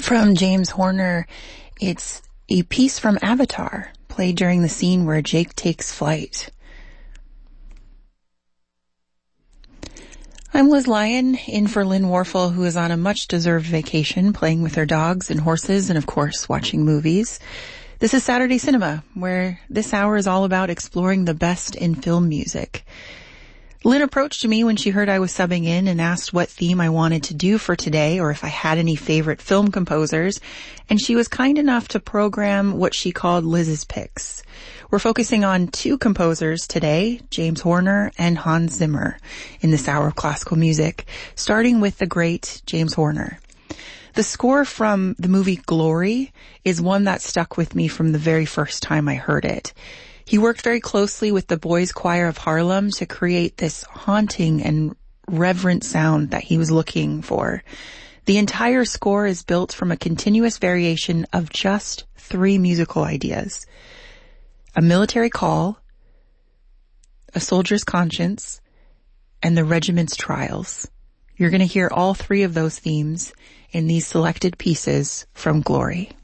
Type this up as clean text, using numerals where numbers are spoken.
From James Horner, it's a piece from Avatar, played during the scene where Jake takes flight. I'm Liz Lyon, in for Lynn Warfel, who is on a much-deserved vacation, playing with her dogs and horses and, of course, watching movies. This is Saturday Cinema, where this hour is all about exploring the best in film music. Lynn approached me when she heard I was subbing in and asked what theme I wanted to do for today or if I had any favorite film composers, and she was kind enough to program what she called Liz's Picks. We're focusing on two composers today, James Horner and Hans Zimmer, in this hour of classical music, starting with the great James Horner. The score from the movie Glory is one that stuck with me from the very first time I heard it. He worked very closely with the Boys Choir of Harlem to create this haunting and reverent sound that he was looking for. The entire score is built from a continuous variation of just three musical ideas: a military call, a soldier's conscience, and the regiment's trials. You're going to hear all three of those themes in these selected pieces from Glory.